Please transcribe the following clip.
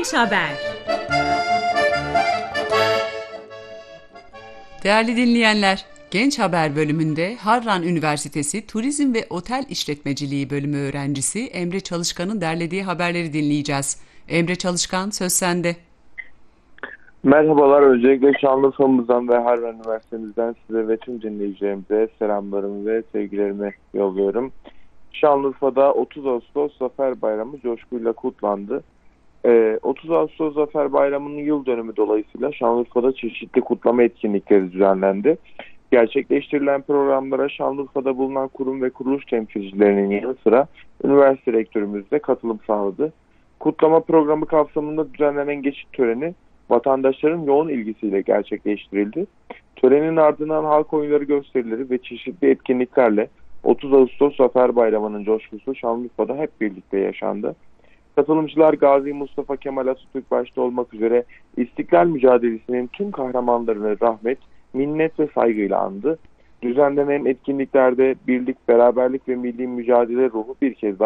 Genç Haber. Değerli dinleyenler, Genç Haber bölümünde Harran Üniversitesi Turizm ve Otel İşletmeciliği bölümü öğrencisi Emre Çalışkan'ın derlediği haberleri dinleyeceğiz. Emre Çalışkan, söz sende. Merhabalar, öncelikle Şanlıurfa'mızdan ve Harran Üniversitemizden size ve tüm dinleyicilerimize selamlarımı ve sevgilerimi yolluyorum. Şanlıurfa'da 30 Ağustos Zafer Bayramı coşkuyla kutlandı. 30 Ağustos Zafer Bayramı'nın yıl dönümü dolayısıyla Şanlıurfa'da çeşitli kutlama etkinlikleri düzenlendi. Gerçekleştirilen programlara Şanlıurfa'da bulunan kurum ve kuruluş temsilcilerinin yanı sıra üniversite rektörümüz de katılım sağladı. Kutlama programı kapsamında düzenlenen geçit töreni vatandaşların yoğun ilgisiyle gerçekleştirildi. Törenin ardından halk oyunları gösterileri ve çeşitli etkinliklerle 30 Ağustos Zafer Bayramı'nın coşkusu Şanlıurfa'da hep birlikte yaşandı. Katılımcılar Gazi Mustafa Kemal Atatürk başta olmak üzere İstiklal mücadelesinin tüm kahramanlarını rahmet, minnet ve saygıyla andı. Düzenlenen etkinliklerde birlik, beraberlik ve milli mücadele ruhu bir kez daha